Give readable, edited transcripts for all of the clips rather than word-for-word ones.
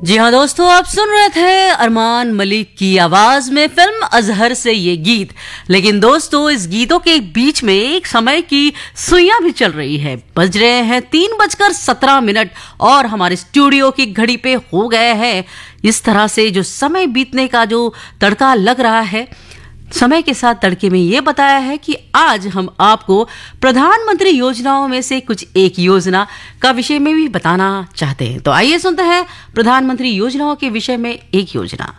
जी हाँ दोस्तों, आप सुन रहे थे अरमान मलिक की आवाज में फिल्म अजहर से ये गीत। लेकिन दोस्तों, इस गीतों के बीच में एक समय की सुइयां भी चल रही है। बज रहे हैं 3:17 और हमारे स्टूडियो की घड़ी पे हो गए हैं इस तरह से जो समय बीतने का जो तड़का लग रहा है। समय के साथ तड़के में ये बताया है कि आज हम आपको प्रधानमंत्री योजनाओं में से कुछ एक योजना का विषय में भी बताना चाहते हैं। तो आइए सुनते हैं प्रधानमंत्री योजनाओं के विषय में एक योजना।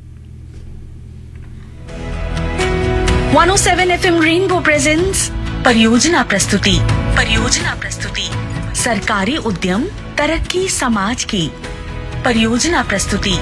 107 FM रेनबो प्रेजेंट्स परियोजना प्रस्तुति। सरकारी उद्यम तरक्की समाज की। परियोजना प्रस्तुति।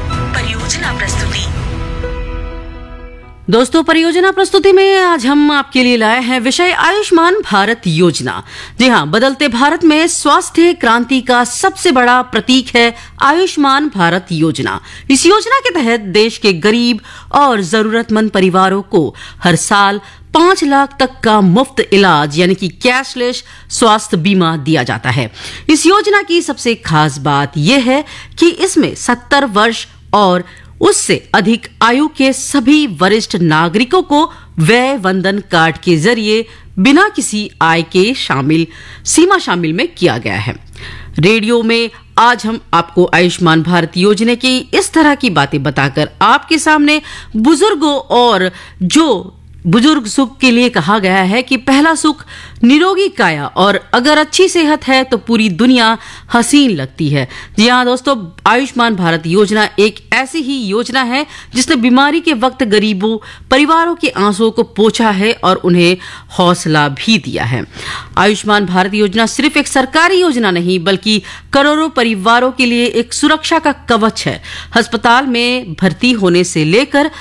दोस्तों, परियोजना प्रस्तुति में आज हम आपके लिए लाए हैं विषय आयुष्मान भारत योजना। जी हाँ, बदलते भारत में स्वास्थ्य क्रांति का सबसे बड़ा प्रतीक है आयुष्मान भारत योजना। इस योजना के तहत देश के गरीब और जरूरतमंद परिवारों को हर साल 5 लाख तक का मुफ्त इलाज यानी कि कैशलेस स्वास्थ्य बीमा दिया जाता है। इस योजना की सबसे खास बात यह है कि इसमें 70 वर्ष और उससे अधिक आयु के सभी वरिष्ठ नागरिकों को व्यय वंदन कार्ड के जरिए बिना किसी आय के सीमा शामिल में किया गया है। रेडियो में आज हम आपको आयुष्मान भारत योजना की इस तरह की बातें बताकर आपके सामने बुजुर्गों और जो बुजुर्ग सुख के लिए कहा गया है कि पहला सुख निरोगी काया, और अगर अच्छी सेहत है तो पूरी दुनिया हसीन लगती है। जी हाँ दोस्तों, आयुष्मान भारत योजना एक ऐसी ही योजना है जिसने बीमारी के वक्त गरीबों परिवारों के आंसुओं को पोंछा है और उन्हें हौसला भी दिया है। आयुष्मान भारत योजना सिर्फ एक सरकारी योजना नहीं बल्कि करोड़ों परिवारों के लिए एक सुरक्षा का कवच है। अस्पताल में भर्ती होने से लेकर